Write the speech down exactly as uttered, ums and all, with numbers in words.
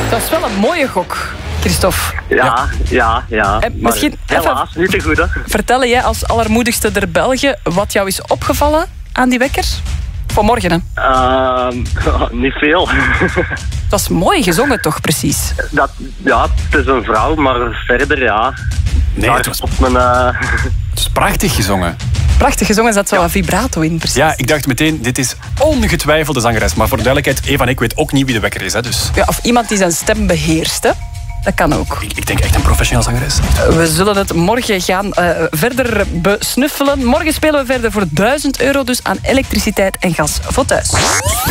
Dat is wel een mooie gok, Christophe. Ja, ja, ja. En Maar misschien helaas, even niet te goed, hè. vertellen jij als allermoedigste der Belgen wat jou is opgevallen aan die wekker? Vanmorgen, hè? Ehm, niet veel. Dat is mooi gezongen, toch, precies? Dat, ja, het is een vrouw, maar verder, ja. Nee, Daar het was, stopt mijn... eh, het was prachtig gezongen. Prachtig gezongen, er zat zo een vibrato in, precies. Ja, ik dacht meteen, dit is ongetwijfeld de zangeres. Maar voor de duidelijkheid, Eva en ik weet ook niet wie de wekker is. Hè, dus Ja, of iemand die zijn stem beheerst, hè? Dat kan ook. ik, ik denk echt een professioneel zangeres. We zullen het morgen gaan uh, verder besnuffelen. Morgen spelen we verder voor duizend euro dus aan elektriciteit en gas voor thuis.